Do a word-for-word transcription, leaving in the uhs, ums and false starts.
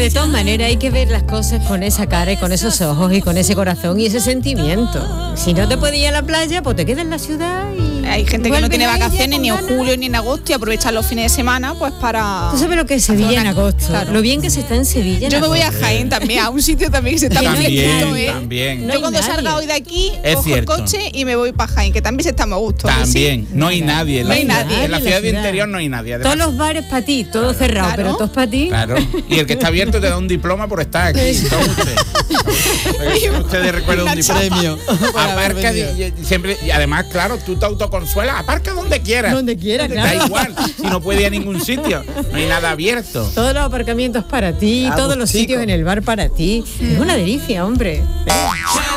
De todas maneras hay que ver las cosas con esa cara y con esos ojos y con ese corazón y ese sentimiento. Si no te puedes ir a la playa, pues te quedas en la ciudad y... Hay gente que no tiene vacaciones ni en julio ni en agosto y aprovechan los fines de semana pues para... ¿Tú sabes lo que es Sevilla en agosto? Claro. Lo bien que se está en Sevilla. Yo me voy a Jaén también, a un sitio también que se está muy También, ¿eh? también. Yo cuando salga hoy de aquí, es cojo cierto. el coche y me voy para Jaén, que también se está muy a gusto. También, ¿sí? No hay nadie. En no la, hay nadie. En la ciudad de interior no hay nadie. Además. Todos los bares para ti, todo claro, cerrado, claro. Pero todos para ti. Claro. Y el que está abierto te da un diploma por estar aquí. Todo usted. Ustedes recuerdan un premio. Aparca y, y siempre, y además, claro, tú te autoconsuelas, aparca donde quieras. Donde quieras, claro. Da igual, si no puede ir a ningún sitio, no hay nada abierto. Todos los aparcamientos para ti, Vamos, todos los chicos. Sitios en el bar para ti. Sí. Es una delicia, hombre.